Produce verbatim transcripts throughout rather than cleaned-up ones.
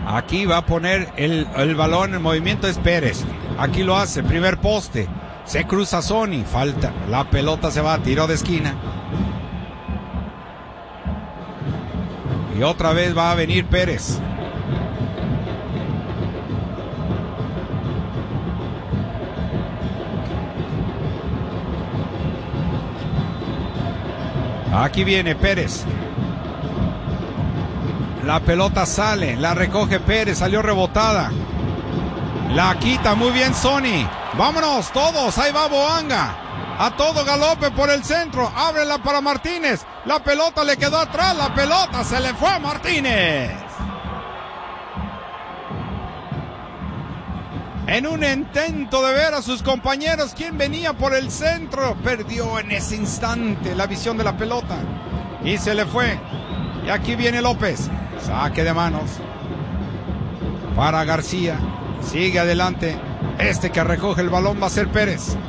Aquí va a poner el, el balón en movimiento, es Pérez. Aquí lo hace, primer poste. Se cruza Sony, falta. La pelota se va, tiro de esquina. Y otra vez va a venir Pérez. Aquí viene Pérez. La pelota sale, la recoge Pérez, salió rebotada. La quita muy bien Sony. Vámonos todos, ahí va Boanga. A todo galope por el centro, ábrela para Martínez. La pelota le quedó atrás, la pelota se le fue a Martínez. En un intento de ver a sus compañeros quién venía por el centro, perdió en ese instante la visión de la pelota y se le fue. Y aquí viene López, saque de manos para García, sigue adelante. Este que recoge el balón va a ser Pérez.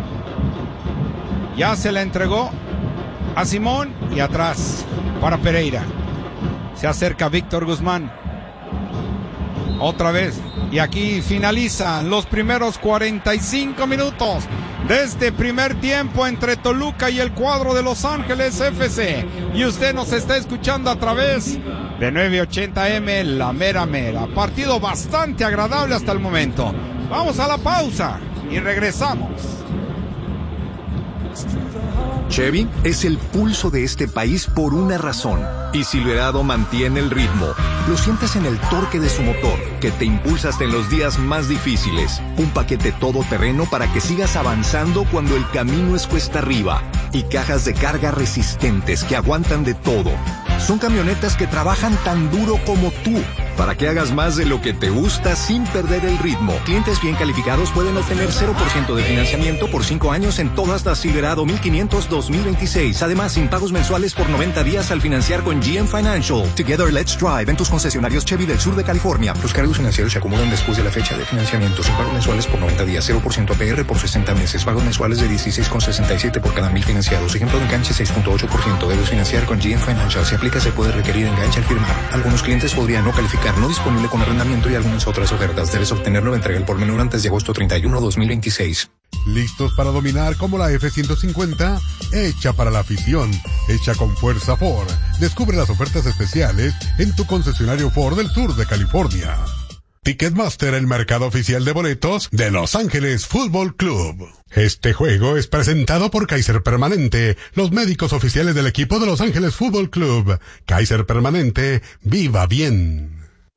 Ya se la entregó a Simón y atrás para Pereira. Se acerca Víctor Guzmán. Otra vez. Y aquí finalizan los primeros cuarenta y cinco minutos de este primer tiempo entre Toluca y el cuadro de Los Ángeles F C. Y usted nos está escuchando a través de nueve ochenta eme, La Mera Mera. Partido bastante agradable hasta el momento. Vamos a la pausa y regresamos. Chevy es el pulso de este país por una razón. Y Silverado mantiene el ritmo. Lo sientes en el torque de su motor, que te impulsa hasta en los días más difíciles. Un paquete todoterreno para que sigas avanzando cuando el camino es cuesta arriba. Y cajas de carga resistentes que aguantan de todo. Son camionetas que trabajan tan duro como tú, para que hagas más de lo que te gusta sin perder el ritmo. Clientes bien calificados pueden obtener cero por ciento de financiamiento por cinco años en todas las Silverado mil quinientos dos mil veintiséis. Además, sin pagos mensuales por noventa días al financiar con G M Financial. Together, let's drive en tus concesionarios Chevy del sur de California. Los cargos financieros se acumulan después de la fecha de financiamiento. Sin pagos mensuales por noventa días, cero por ciento A P R por sesenta meses. Pagos mensuales de dieciséis con sesenta y siete por cada mil financiados. Ejemplo de enganche seis punto ocho por ciento. Debes financiar con G M Financial. Si aplica, se puede requerir enganche al firmar. Algunos clientes podrían no calificar. No disponible con arrendamiento y algunas otras ofertas. Debes obtenerlo de entrega al por menor antes de agosto treinta y uno, dos mil veintiséis. ¿Listos para dominar como la F ciento cincuenta? Hecha para la afición, hecha con fuerza Ford. Descubre las ofertas especiales en tu concesionario Ford del sur de California. Ticketmaster, el mercado oficial de boletos de Los Ángeles Fútbol Club. Este juego es presentado por Kaiser Permanente, los médicos oficiales del equipo de Los Ángeles Fútbol Club. Kaiser Permanente, viva bien.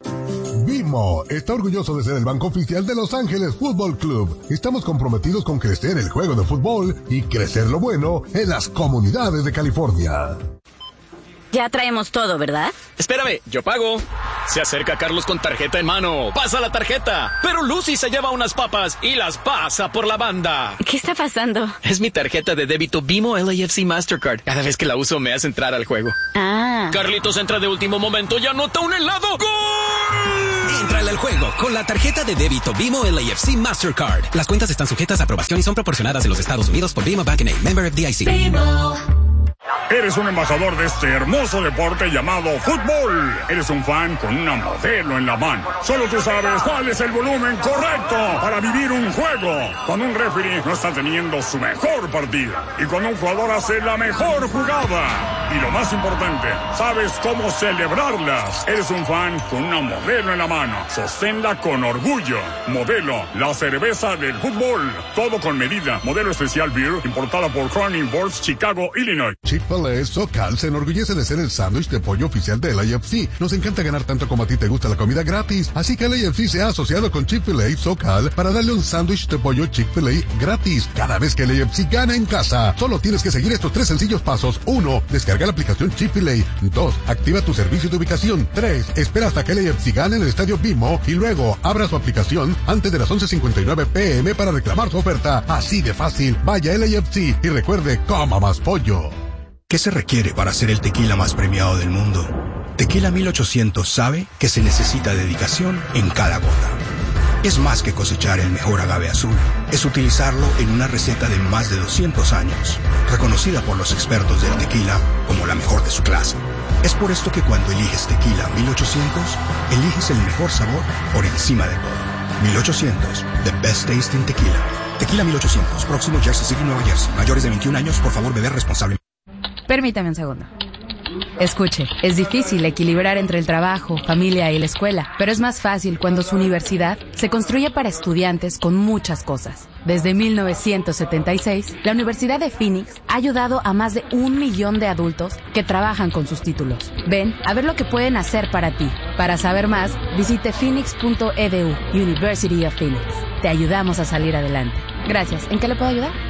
Bimo está orgulloso de ser el banco oficial de Los Ángeles Fútbol Club. Estamos comprometidos con crecer el juego de fútbol y crecer lo bueno en las comunidades de California. Ya traemos todo, ¿verdad? Espérame, yo pago. Se acerca Carlos con tarjeta en mano. Pasa la tarjeta. Pero Lucy se lleva unas papas y las pasa por la banda. ¿Qué está pasando? Es mi tarjeta de débito Bimo L A F C Mastercard. Cada vez que la uso me hace entrar al juego. Ah. Carlitos entra de último momento y anota un helado. ¡Gol! Entrale al juego con la tarjeta de débito Bimo L A F C Mastercard. Las cuentas están sujetas a aprobación y son proporcionadas en los Estados Unidos por Bimo Bank N A, member F D I C. Bimo. Eres un embajador de este hermoso deporte llamado fútbol. Eres un fan con una modelo en la mano. Solo tú sabes cuál es el volumen correcto para vivir un juego. Cuando un referee no está teniendo su mejor partido. Y cuando un jugador hace la mejor jugada. Y lo más importante, sabes cómo celebrarlas. Eres un fan con una modelo en la mano. Sosténla con orgullo. Modelo, la cerveza del fútbol. Todo con medida. Modelo especial beer, importada por Crown Imports, Chicago, Illinois. Chick-fil-A SoCal se enorgullece de ser el sándwich de pollo oficial de L A F C. Nos encanta ganar tanto como a ti te gusta la comida gratis. Así que L A F C se ha asociado con Chick-fil-A SoCal para darle un sándwich de pollo Chick-fil-A gratis cada vez que L A F C gana en casa. Solo tienes que seguir estos tres sencillos pasos. uno. Descarga la aplicación Chick-fil-A. dos. Activa tu servicio de ubicación. tres. Espera hasta que L A F C gane en el estadio Bimo y luego abra su aplicación antes de las once cincuenta y nueve pe eme para reclamar su oferta. Así de fácil. Vaya a L A F C y recuerde, coma más pollo. ¿Qué se requiere para ser el tequila más premiado del mundo? Tequila mil ochocientos sabe que se necesita dedicación en cada gota. Es más que cosechar el mejor agave azul. Es utilizarlo en una receta de más de doscientos años, reconocida por los expertos del tequila como la mejor de su clase. Es por esto que cuando eliges Tequila mil ochocientos, eliges el mejor sabor por encima de todo. mil ochocientos, the best tasting tequila. Tequila mil ochocientos, próximo Jersey City, Nueva Jersey. Mayores de veintiún años, por favor, beber responsablemente. Permítame un segundo. Escuche, es difícil equilibrar entre el trabajo, familia y la escuela, pero es más fácil cuando su universidad se construye para estudiantes con muchas cosas. Desde mil novecientos setenta y seis, la Universidad de Phoenix ha ayudado a más de un millón de adultos que trabajan con sus títulos. Ven a ver lo que pueden hacer para ti. Para saber más, visite phoenix punto e d u, University of Phoenix. Te ayudamos a salir adelante. Gracias. ¿En qué le puedo ayudar?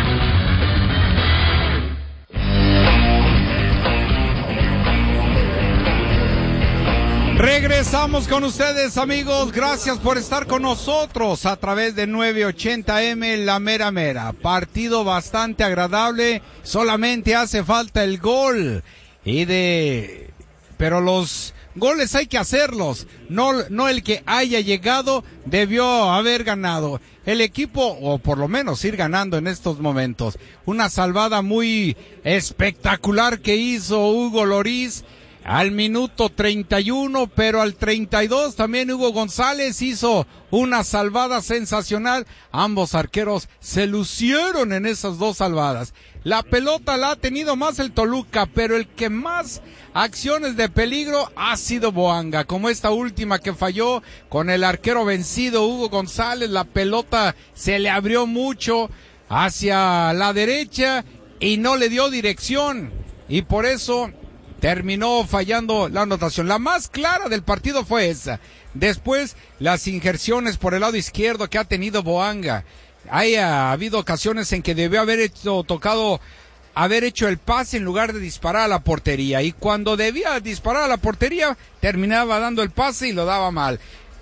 Regresamos con ustedes, amigos. Gracias por estar con nosotros a través de nueve ochenta eme La Mera Mera. Partido bastante agradable. Solamente hace falta el gol. Y de... Pero los goles hay que hacerlos. No, no el que haya llegado debió haber ganado. El equipo, o por lo menos ir ganando en estos momentos. Una salvada muy espectacular que hizo Hugo Lloris al minuto treinta y uno, pero al treinta y dos también Hugo González hizo una salvada sensacional. Ambos arqueros se lucieron en esas dos salvadas. La pelota la ha tenido más el Toluca, pero el que más acciones de peligro ha sido Boanga, como esta última que falló con el arquero vencido Hugo González. La pelota se le abrió mucho hacia la derecha y no le dio dirección, y por eso terminó fallando la anotación. La más clara del partido fue esa. Después, las injerciones por el lado izquierdo que ha tenido Boanga. Hay ha habido ocasiones en que debió haber hecho, tocado, haber hecho el pase en lugar de disparar a la portería. Y cuando debía disparar a la portería, terminaba dando el pase y lo daba mal.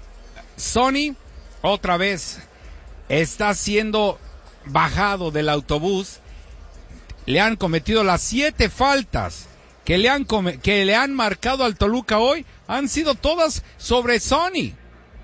Sonny, otra vez, está siendo bajado del autobús. Le han cometido las siete faltas que le han come, que le han marcado al Toluca hoy, han sido todas sobre Sonny.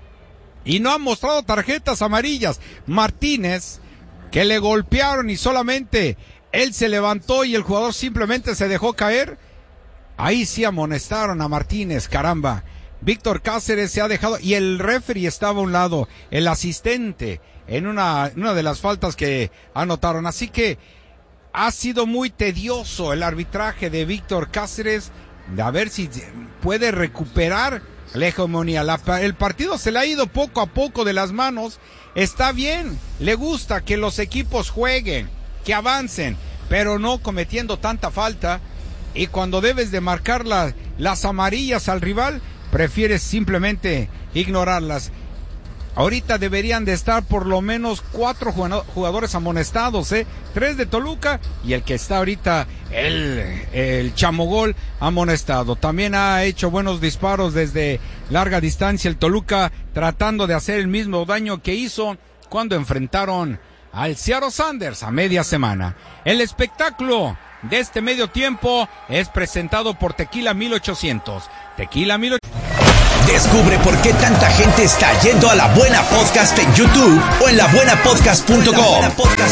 Y no han mostrado tarjetas amarillas. Martínez, que le golpearon y solamente él se levantó y el jugador simplemente se dejó caer. Ahí sí amonestaron a Martínez, caramba. Víctor Cáceres se ha dejado, y el referee estaba a un lado, el asistente, en una, una de las faltas que anotaron. Así que ha sido muy tedioso el arbitraje de Víctor Cáceres, de a ver si puede recuperar la hegemonía. La, el partido se le ha ido poco a poco de las manos. Está bien, le gusta que los equipos jueguen, que avancen, pero no cometiendo tanta falta. Y cuando debes de marcar la, las amarillas al rival, prefieres simplemente ignorarlas. Ahorita deberían de estar por lo menos cuatro jugadores amonestados, ¿eh? Tres de Toluca y el que está ahorita, el, el Chamogol, amonestado. También ha hecho buenos disparos desde larga distancia el Toluca, tratando de hacer el mismo daño que hizo cuando enfrentaron al Seattle Sounders a media semana. El espectáculo de este medio tiempo es presentado por Tequila mil ochocientos. Tequila mil ochocientos. Descubre por qué tanta gente está yendo a La Buena Podcast en YouTube o en la buena podcast punto com.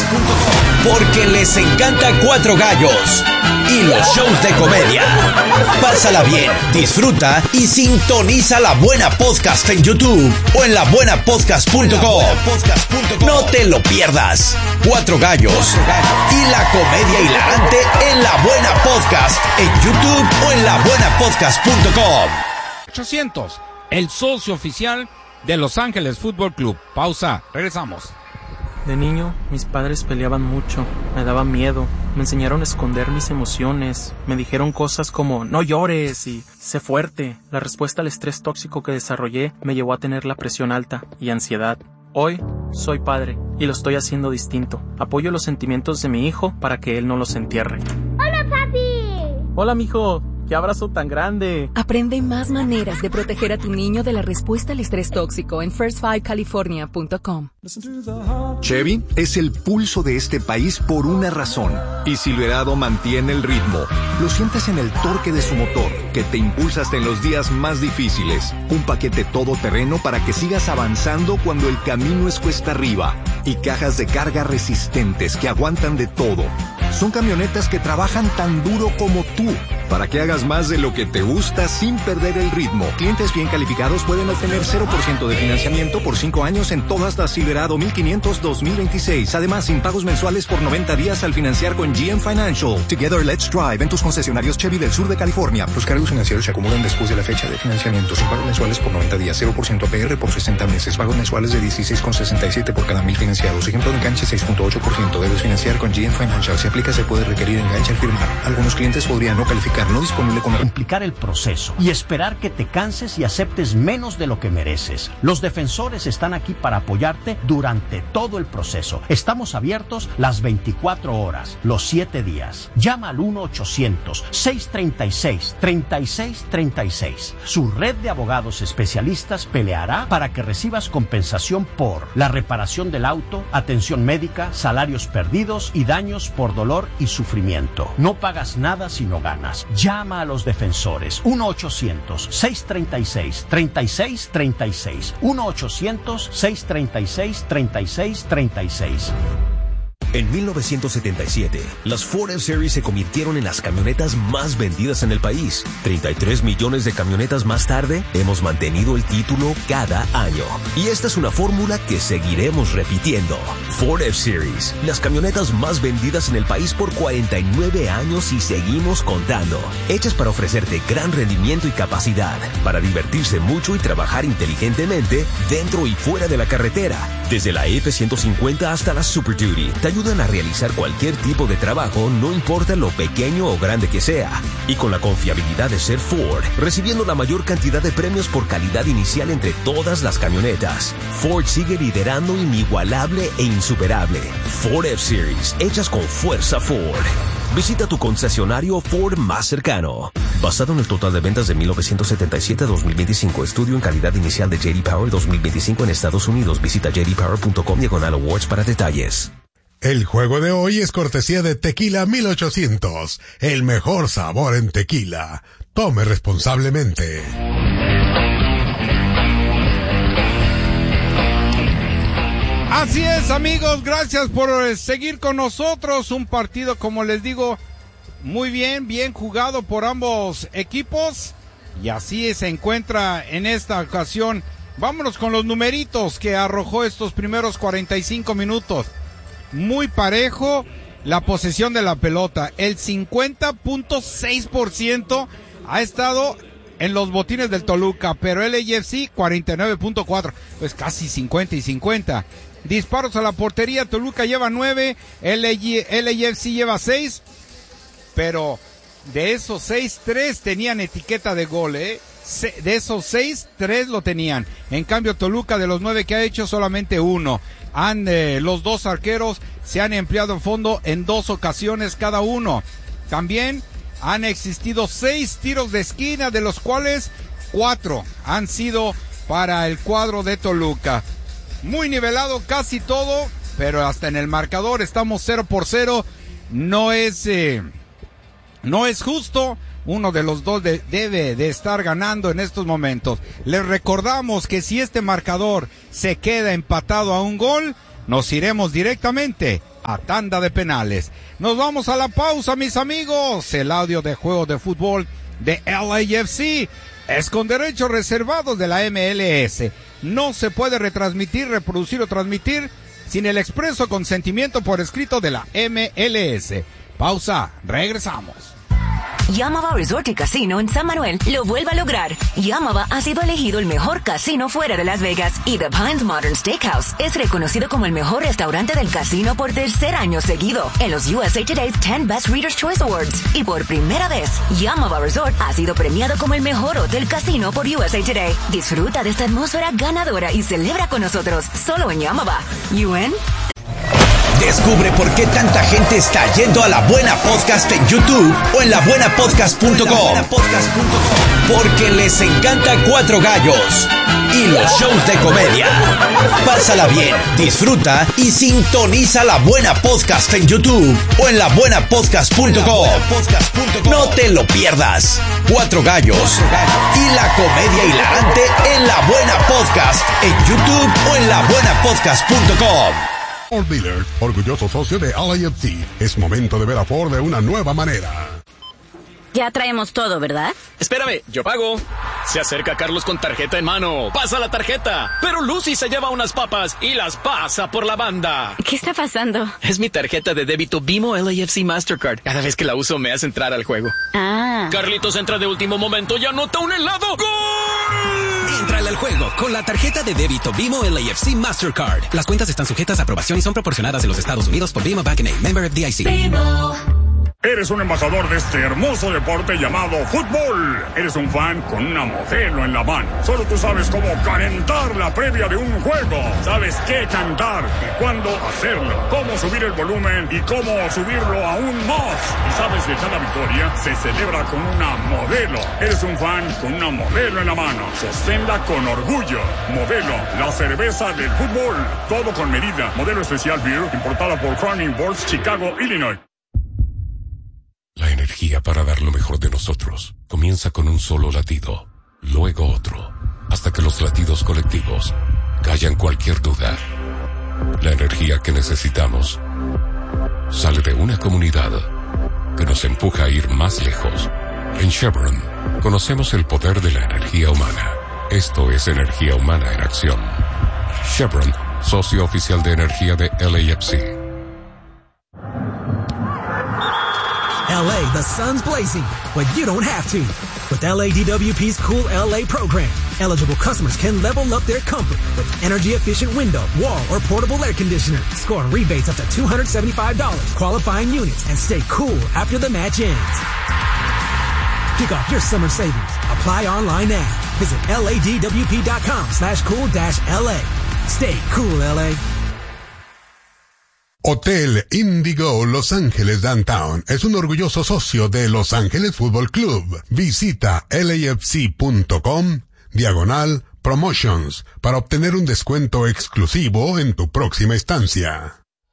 Porque les encanta Cuatro Gallos y los shows de comedia. Pásala bien, disfruta y sintoniza La Buena Podcast en YouTube o en la buena podcast punto com. No te lo pierdas. Cuatro Gallos y la comedia hilarante en La Buena Podcast en YouTube o en la buena podcast punto com. ochocientos, el socio oficial de Los Ángeles Fútbol Club. Pausa, regresamos. De niño, mis padres peleaban mucho, me daban miedo, me enseñaron a esconder mis emociones, me dijeron cosas como no llores y sé fuerte. La respuesta al estrés tóxico que desarrollé me llevó a tener la presión alta y ansiedad. Hoy soy padre y lo estoy haciendo distinto. Apoyo los sentimientos de mi hijo para que él no los entierre. ¡Hola, papi! Hola, mijo. ¡Qué abrazo tan grande! Aprende más maneras de proteger a tu niño de la respuesta al estrés tóxico en first five california punto com. Chevy es el pulso de este país por una razón. Y Silverado mantiene el ritmo. Lo sientes en el torque de su motor, que te impulsa hasta en los días más difíciles. Un paquete todoterreno para que sigas avanzando cuando el camino es cuesta arriba. Y cajas de carga resistentes que aguantan de todo. Son camionetas que trabajan tan duro como tú. para que hagas más de lo que te gusta sin perder el ritmo. Clientes bien calificados pueden obtener cero por ciento de financiamiento por cinco años en todas las Silverado mil quinientos dos mil veintiséis. Además, sin pagos mensuales por noventa días al financiar con G M Financial. Together, let's drive en tus concesionarios Chevy del sur de California. Los cargos financieros se acumulan después de la fecha de financiamiento. Sin pagos mensuales por noventa días, cero por ciento A P R por sesenta meses. Pagos mensuales de dieciséis con sesenta y siete por cada mil financiados. Ejemplo de enganche seis punto ocho por ciento. Debes financiar con G M Financial. Si aplica, se puede requerir enganche al firmar. Algunos clientes podrían no calificar. No disponible con... Complicar el proceso y esperar que te canses y aceptes menos de lo que mereces. Los defensores están aquí para apoyarte durante todo el proceso. Estamos abiertos las veinticuatro horas, los siete días. Llama al uno ochocientos, seiscientos treinta y seis, treinta y seis treinta y seis. Su red de abogados especialistas peleará para que recibas compensación por la reparación del auto, atención médica, salarios perdidos y daños por dolor y sufrimiento. No pagas nada si no ganas. Llama a los defensores. uno ochocientos, seiscientos treinta y seis, treinta y seis treinta y seis. uno ochocientos, seiscientos treinta y seis, treinta y seis treinta y seis. En mil novecientos setenta y siete, las Ford F-Series se convirtieron en las camionetas más vendidas en el país. treinta y tres millones de camionetas más tarde, hemos mantenido el título cada año. Y esta es una fórmula que seguiremos repitiendo. Ford F-Series, las camionetas más vendidas en el país por cuarenta y nueve años y seguimos contando. Hechas para ofrecerte gran rendimiento y capacidad, para divertirse mucho y trabajar inteligentemente dentro y fuera de la carretera. Desde la F ciento cincuenta hasta la Super Duty, te ayudan a realizar cualquier tipo de trabajo, no importa lo pequeño o grande que sea. Y con la confiabilidad de ser Ford, recibiendo la mayor cantidad de premios por calidad inicial entre todas las camionetas, Ford sigue liderando inigualable e insuperable. Ford F-Series, hechas con fuerza Ford. Visita tu concesionario Ford más cercano. Basado en el total de ventas de mil novecientos setenta y siete a dos mil veinticinco, estudio en calidad inicial de J D Power dos mil veinticinco en Estados Unidos. Visita j d power punto com diagonal awards para detalles. El juego de hoy es cortesía de Tequila mil ochocientos, el mejor sabor en tequila. Tome responsablemente. Así es, amigos, gracias por seguir con nosotros. Un partido, como les digo, muy bien, bien jugado por ambos equipos. Y así se encuentra en esta ocasión. Vámonos con los numeritos que arrojó estos primeros cuarenta y cinco minutos. Muy parejo la posesión de la pelota. El cincuenta punto seis por ciento ha estado en los botines del Toluca, pero el L A F C cuarenta y nueve punto cuatro, pues casi cincuenta y cincuenta. Disparos a la portería, Toluca lleva nueve, L A F C lleva seis, pero de esos seis, tres tenían etiqueta de gol, ¿eh? De esos seis, tres lo tenían. En cambio, Toluca, de los nueve que ha hecho, solamente uno. Han, eh, los dos arqueros se han empleado a fondo en dos ocasiones cada uno. También han existido seis tiros de esquina, de los cuales cuatro han sido para el cuadro de Toluca. Muy nivelado casi todo, pero hasta en el marcador estamos cero por cero. No es, eh, no es justo. Uno de los dos de, debe de estar ganando en estos momentos. Les recordamos que si este marcador se queda empatado a un gol, nos iremos directamente a tanda de penales. Nos vamos a la pausa, mis amigos. El audio de juego de fútbol de L A F C es con derechos reservados de la M L S. No se puede retransmitir, reproducir o transmitir sin el expreso consentimiento por escrito de la M L S. Pausa, regresamos. Yamava Resort y Casino en San Manuel lo vuelve a lograr. Yamava ha sido elegido el mejor casino fuera de Las Vegas y The Pines Modern Steakhouse es reconocido como el mejor restaurante del casino por tercer año seguido en los U S A Today's ten Best Readers' Choice Awards. Y por primera vez, Yamava Resort ha sido premiado como el mejor hotel casino por U S A Today. Disfruta de esta atmósfera ganadora y celebra con nosotros solo en Yamava. ¿You in? Descubre por qué tanta gente está yendo a La Buena Podcast en YouTube o en la buena podcast punto com. Porque les encanta Cuatro Gallos y los shows de comedia. Pásala bien, disfruta y sintoniza La Buena Podcast en YouTube o en la buena podcast punto com. No te lo pierdas. Cuatro Gallos y la comedia hilarante en La Buena Podcast en YouTube o en la buena podcast punto com. Ford Dealer, orgulloso socio de L A F C. Es momento de ver a Ford de una nueva manera. Ya traemos todo, ¿verdad? Espérame, yo pago. Se acerca Carlos con tarjeta en mano. Pasa la tarjeta. Pero Lucy se lleva unas papas y las pasa por la banda. ¿Qué está pasando? Es mi tarjeta de débito Bimo L A F C Mastercard. Cada vez que la uso me hace entrar al juego. Ah. Carlitos entra de último momento y anota un helado. ¡Gol! Entrale al juego con la tarjeta de débito Bimo L A F C Mastercard. Las cuentas están sujetas a aprobación y son proporcionadas en los Estados Unidos por Bimo Bank N A, member F D I C. Bimo. Eres un embajador de este hermoso deporte llamado fútbol. Eres un fan con una modelo en la mano. Solo tú sabes cómo calentar la previa de un juego. Sabes qué cantar y cuándo hacerlo. Cómo subir el volumen y cómo subirlo aún más. Y sabes que cada victoria se celebra con una modelo. Eres un fan con una modelo en la mano. Sosténla con orgullo. Modelo, la cerveza del fútbol. Todo con medida. Modelo especial beer importada por Crown Imports, Chicago, Illinois. La energía para dar lo mejor de nosotros comienza con un solo latido, luego otro, hasta que los latidos colectivos callan cualquier duda. La energía que necesitamos sale de una comunidad que nos empuja a ir más lejos. En Chevron conocemos el poder de la energía humana. Esto es energía humana en acción. Chevron, socio oficial de energía de L A F C. L A, the sun's blazing, but you don't have to. With L A D W P's Cool L A program, eligible customers can level up their comfort with energy-efficient window, wall, or portable air conditioner. Score rebates up to two hundred seventy-five dollars, qualifying units, and stay cool after the match ends. Kick off your summer savings. Apply online now. Visit ladwp.com slash cool dash LA. Stay cool, L A. Hotel Indigo Los Ángeles Downtown es un orgulloso socio de Los Ángeles Fútbol Club. Visita lafc.com diagonal promotions para obtener un descuento exclusivo en tu próxima estancia.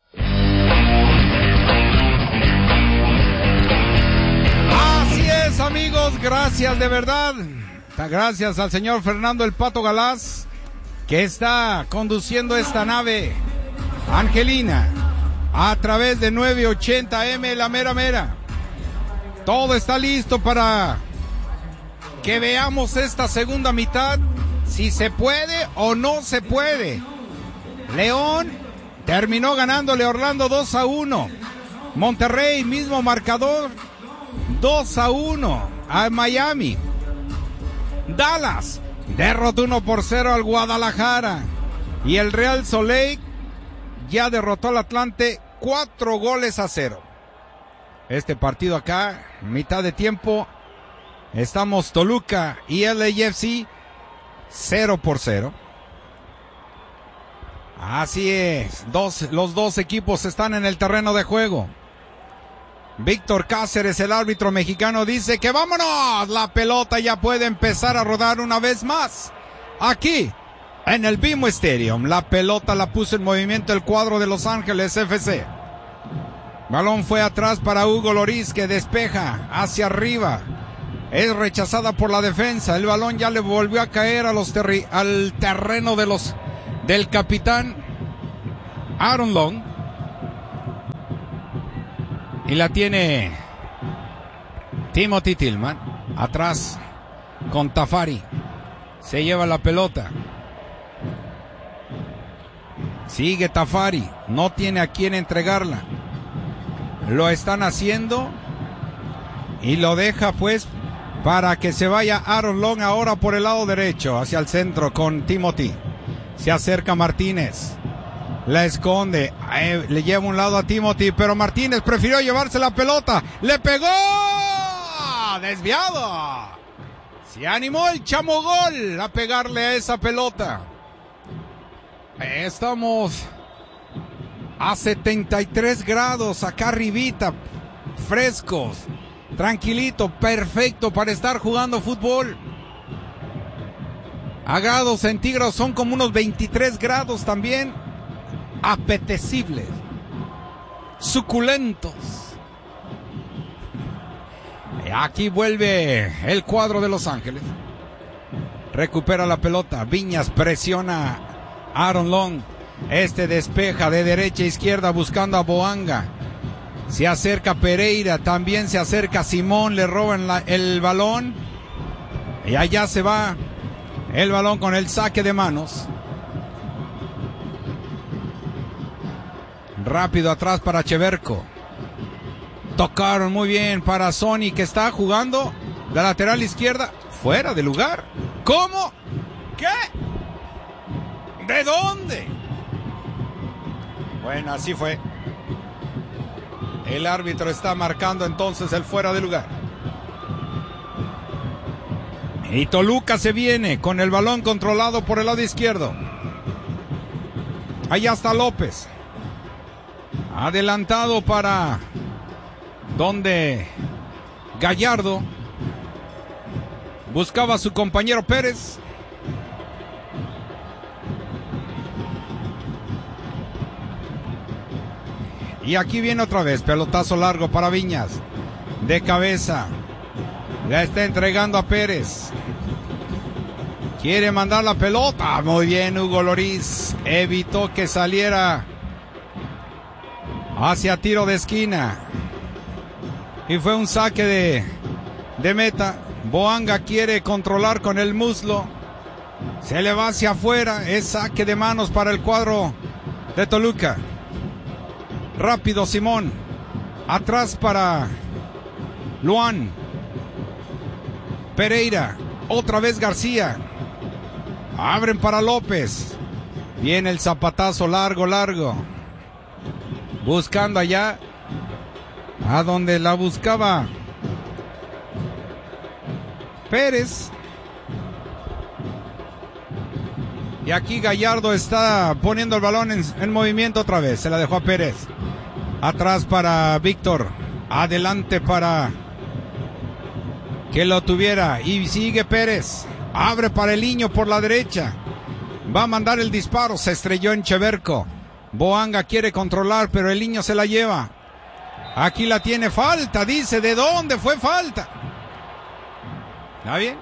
Así es, amigos, gracias de verdad. Gracias al señor Fernando El Pato Galaz, que está conduciendo esta nave angelina a través de novecientos ochenta eme, la mera mera. Todo está listo para que veamos esta segunda mitad, si se puede o no se puede. León terminó ganándole a Orlando dos a uno. Monterrey, mismo marcador, dos a uno a Miami. Dallas derrotó uno por cero al Guadalajara. Y el Real Salt Lake ya derrotó al Atlante cuatro goles a cero. Este partido acá, mitad de tiempo, estamos Toluca y L A F C cero por cero. Así es, dos, los dos equipos están en el terreno de juego. Víctor Cáceres, el árbitro mexicano, dice que vámonos, la pelota ya puede empezar a rodar una vez más. Aquí en el Bimo Stadium, la pelota la puso en movimiento el cuadro de Los Ángeles F C. Balón fue atrás para Hugo Lloris, que despeja hacia arriba. Es rechazada por la defensa. El balón ya le volvió a caer a los terri- al terreno de los del capitán Aaron Long. Y la tiene Timothy Tillman. Atrás con Tafari. Se lleva la pelota. Sigue Tafari, no tiene a quién entregarla. Lo están haciendo y lo deja pues para que se vaya Aaron Long ahora por el lado derecho hacia el centro con Timothy. Se acerca Martínez, la esconde, eh, le lleva un lado a Timothy, pero Martínez prefirió llevarse la pelota. ¡Le pegó! ¡Desviado! Se animó el Chamogol a pegarle a esa pelota. Estamos a setenta y tres grados acá arribita, frescos, tranquilito, perfecto para estar jugando fútbol. A grados centígrados son como unos veintitrés grados también, apetecibles, suculentos. Aquí vuelve el cuadro de Los Ángeles. Recupera la pelota, Viñas presiona Aaron Long. Este despeja de derecha a izquierda buscando a Boanga. Se acerca Pereira, también se acerca Simón, le roban la, el balón. Y allá se va el balón con el saque de manos. Rápido atrás para Cheverco. Tocaron muy bien para Sony, que está jugando la lateral izquierda. Fuera de lugar. ¿Cómo? ¿Qué? ¿De dónde? Bueno, así fue. El árbitro está marcando entonces el fuera de lugar. Y Toluca se viene con el balón controlado por el lado izquierdo. Allá está López. Adelantado para donde Gallardo buscaba a su compañero Pérez. Y aquí viene otra vez, pelotazo largo para Viñas. De cabeza. La está entregando a Pérez. Quiere mandar la pelota. Muy bien, Hugo Lloris. Evitó que saliera hacia tiro de esquina. Y fue un saque de, de meta. Boanga quiere controlar con el muslo. Se le va hacia afuera. Es saque de manos para el cuadro de Toluca. Rápido Simón. Atrás para Luan. Pereira. Otra vez García. Abren para López. Viene el zapatazo largo, largo. Buscando allá a donde la buscaba Pérez. Y aquí Gallardo está poniendo el balón en, en movimiento otra vez. Se la dejó a Pérez. Atrás para Víctor. Adelante para que lo tuviera. Y sigue Pérez. Abre para el Niño por la derecha. Va a mandar el disparo. Se estrelló en Cheverco. Boanga quiere controlar, pero el Niño se la lleva. Aquí la tiene. Falta, dice. ¿De dónde fue falta? ¿Está bien?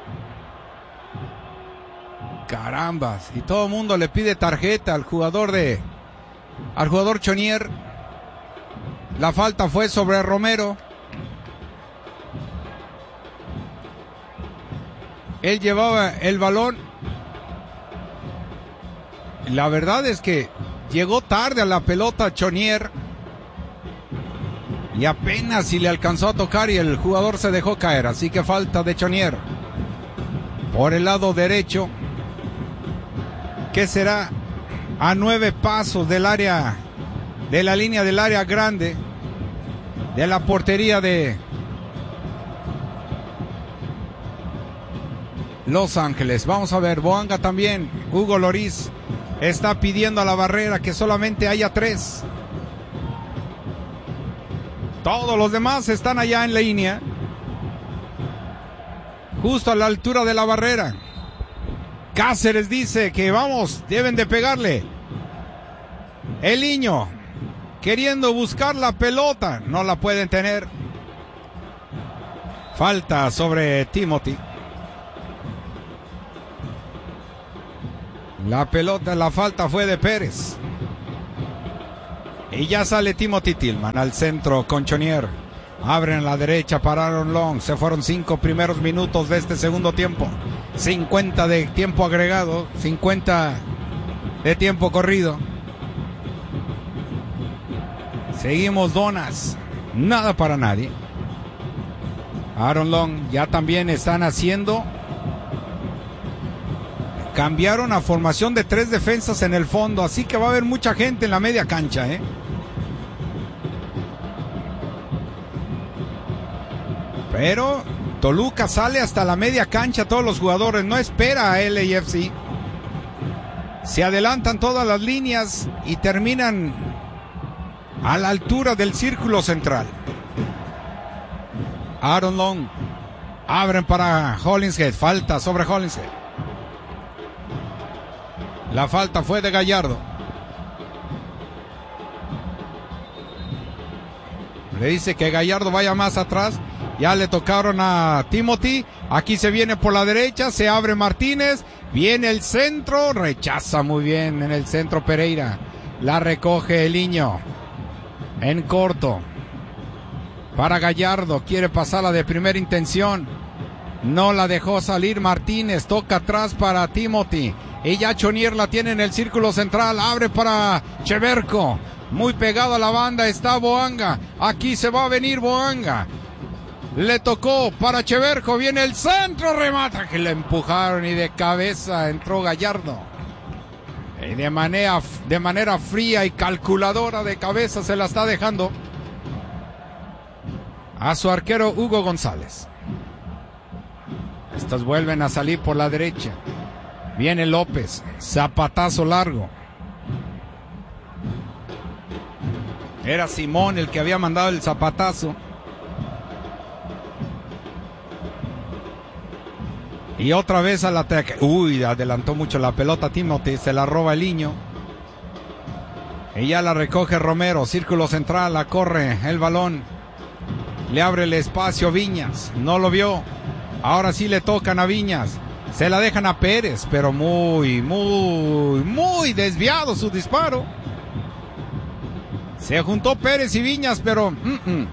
Carambas. Y todo el mundo le pide tarjeta al jugador de... Al jugador Chonier. La falta fue sobre Romero. Él llevaba el balón. La verdad es que llegó tarde a la pelota Chonier. Y apenas si le alcanzó a tocar y el jugador se dejó caer. Así que falta de Chonier. Por el lado derecho. Que será a nueve pasos del área, de la línea del área grande, de la portería de Los Ángeles. Vamos a ver, Boanga también. Hugo Lloris está pidiendo a la barrera que solamente haya tres. Todos los demás están allá en la línea, justo a la altura de la barrera. Cáceres dice que vamos, deben de pegarle. El Niño queriendo buscar la pelota, no la pueden tener. Falta sobre Timothy. La pelota, la falta fue de Pérez. Y ya sale Timothy Tillman al centro con Chonier. Abren a la derecha para Aaron Long. Se fueron cinco primeros minutos de este segundo tiempo. cincuenta de tiempo agregado. cincuenta de tiempo corrido. Seguimos donas. Nada para nadie. Aaron Long ya también están haciendo. Cambiaron a formación de tres defensas en el fondo. Así que va a haber mucha gente en la media cancha, ¿eh? Pero Toluca sale hasta la media cancha, todos los jugadores, no espera a L A F C. Se adelantan todas las líneas y terminan a la altura del círculo central. Aaron Long. Abren para Hollingshead. Falta sobre Hollingshead. La falta fue de Gallardo. Le dice que Gallardo vaya más atrás. Ya le tocaron a Timothy. Aquí se viene por la derecha. Se abre Martínez. Viene el centro. Rechaza muy bien en el centro Pereira. La recoge el Niño. En corto. para Gallardo, quiere pasarla de primera intención, no la dejó salir Martínez, toca atrás para Timothy, y ya Chonier la tiene en el círculo central, abre para Cheverko, muy pegado a la banda está Boanga, aquí se va a venir Boanga, le tocó para Cheverko, viene el centro, remata, que le empujaron y de cabeza entró Gallardo, y de manera, de manera fría y calculadora de cabeza se la está dejando a su arquero Hugo González. Estos vuelven a salir por la derecha. Viene López, zapatazo largo. Era Simón el que había mandado el zapatazo. Y otra vez al ataque. Uy, adelantó mucho la pelota Timothy, se la roba el niño. Y ya la recoge Romero, círculo central, la corre el balón. Le abre el espacio Viñas, no lo vio. Ahora sí le tocan a Viñas. Se la dejan a Pérez, pero muy, muy, muy desviado su disparo. Se juntó Pérez y Viñas, pero... Mm, mm.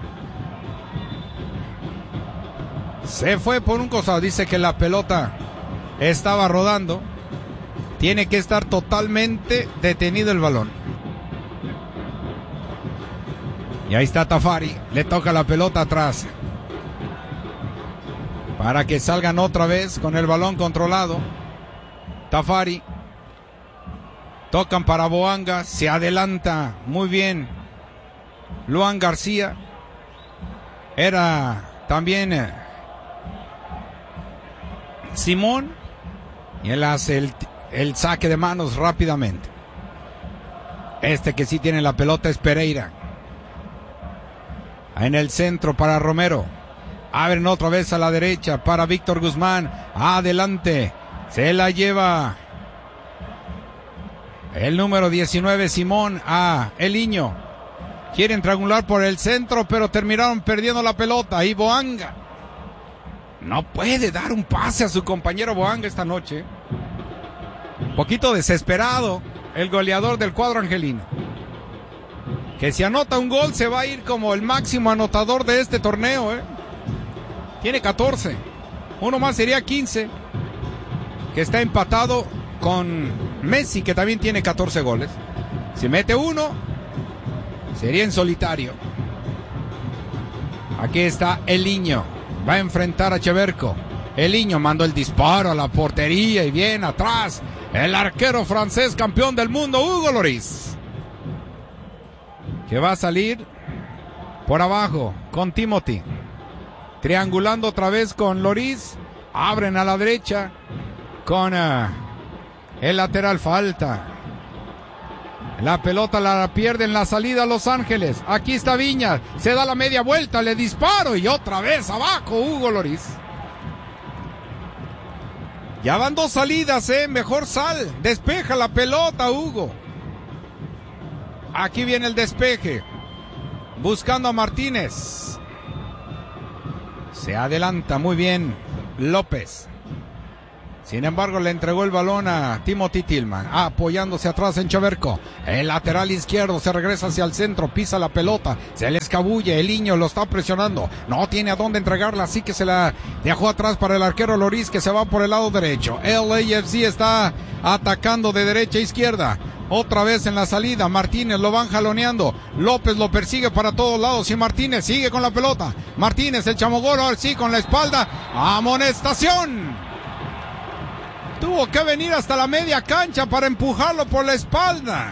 Se fue por un costado. Dice que la pelota estaba rodando. Tiene que estar totalmente detenido el balón. Y ahí está Tafari, le toca la pelota atrás. Para que salgan otra vez con el balón controlado. Tafari. Tocan para Boanga, se adelanta muy bien Luan García. Era también eh, Simón. Y él hace el, el saque de manos rápidamente. Este que sí tiene la pelota es Pereira. En el centro para Romero. Abren otra vez a la derecha para Víctor Guzmán. Adelante. Se la lleva el número diecinueve Simón a El Niño. Quieren triangular por el centro, pero terminaron perdiendo la pelota. Y Boanga no puede dar un pase a su compañero Boanga esta noche. Un poquito desesperado el goleador del cuadro angelino. Que si anota un gol se va a ir como el máximo anotador de este torneo, ¿eh? Tiene catorce. Uno más sería quince. Que está empatado con Messi, que también tiene catorce goles. Si mete uno, sería en solitario. Aquí está El Niño. Va a enfrentar a Cheverko. El Niño mandó el disparo a la portería y bien atrás. El arquero francés campeón del mundo, Hugo Lloris. Que va a salir por abajo con Timothy. Triangulando otra vez con Lloris. Abren a la derecha con uh, el lateral, falta. La pelota la pierde en la salida a Los Ángeles. Aquí está Viñas. Se da la media vuelta, le disparo y otra vez abajo Hugo Lloris. Ya van dos salidas, eh. Mejor sal. Despeja la pelota, Hugo. Aquí viene el despeje. Buscando a Martínez. Se adelanta muy bien López. Sin embargo, le entregó el balón a Timothy Tillman, apoyándose atrás en Cheverko. El lateral izquierdo se regresa hacia el centro, pisa la pelota, se le escabulle, el Niño lo está presionando, no tiene a dónde entregarla, así que se la dejó atrás para el arquero Lloris, que se va por el lado derecho. L A F C está atacando de derecha a izquierda. Otra vez en la salida, Martínez lo van jaloneando, López lo persigue para todos lados y Martínez sigue con la pelota. Martínez, el chamogolo, ahora sí con la espalda, amonestación. Tuvo que venir hasta la media cancha para empujarlo por la espalda.